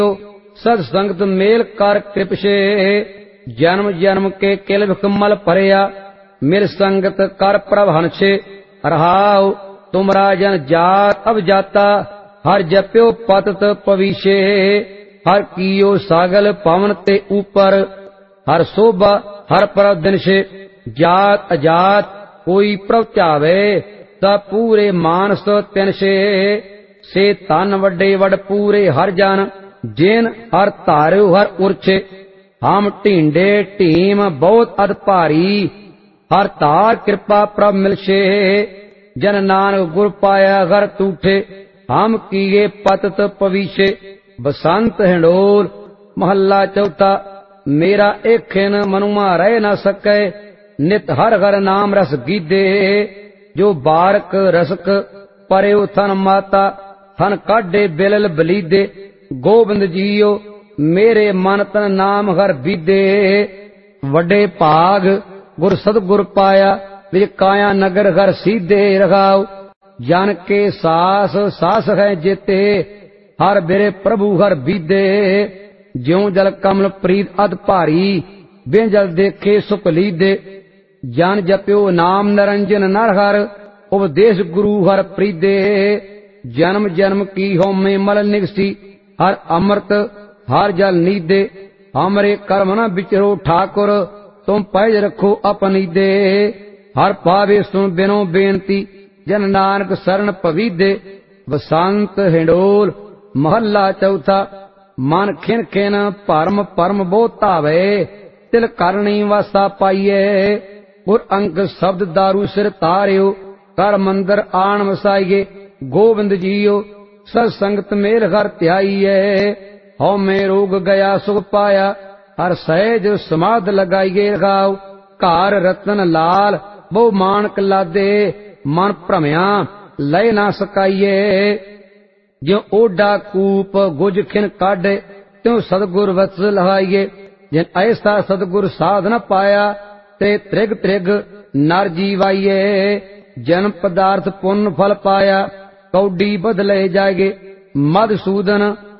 सद संगत मेल कर कृपशे जन्म जन्म के किल विकमल परया मिल संगत कर प्रभन छे रहाओ तुम राजन जात अब जाता हर जप्यो पतत पविशे हर कियो सागल पवन ते ऊपर हर शोभा हर प्रभ दिन से जात अजात कोई प्रभ चावे ता पूरे मानस तिन से तन वड्डे वड पूरे हर जन जिन हर धार्यो हर उर्छे हम ढींडे ढीम बहुत अद भारी हर तार कृपा प्रभ मिलशे जन नानक गुर पाया घर तूठे हम किए पतत पविशे। बसंत हिंडोल महला चौथा। मेरा एखिन मनुमा रह न सके नित हर हर नाम रस गीदे जो बारक रसक परयो थन माता थन काढे बिलल बलीदे गोबिंद जीओ मेरे मन तन नाम हर बीदे वड्डे भाग गुर सतगुर पाया विच काया नगर घर सीधे रखाओ जन के सास सास है जेते हर बेरे प्रभु हर बीदे ज्यों जल कमल प्रीत अद भारी बिन जल देखे सुख लीदे जन जप्यो नाम निरंजन नर हर उपदेश गुरु हर प्रीदे जन्म जन्म की होमे मल निगसी हर अमृत हर जल नीदे हमरे कर्म न विचरो ठाकुर तुम पैज रखो अपनी दे हर पावे सुन बिनो बेनती जन नानक शरण पवीदे। बसंत हिंडोल महला चौथा। मन खिन खिन परम परम बहुत धावे तिल करनी वासा पाइये गुर अंक शब्द दारू सिर तारियो कर मंदिर आन वसाइये गोबिंद जीओ सत संगत मेल घर त्याइये हौ में रोग गया सुख पाया हर सहज समाध लगाइए रखाओ घर रतन लाल बहु मानक लादे मन भ्रमया लय ना सकाइए ज्यों ओडा कूप गुज खिन काढे त्यों सतगुर वत्स लहाइए जिन ऐसा सतगुर साध न पाया ते त्रिग त्रिग नर जीवाइए जन्म पदार्थ पुण्य फल पाया कौडी बदले जाएगे मधुसूदन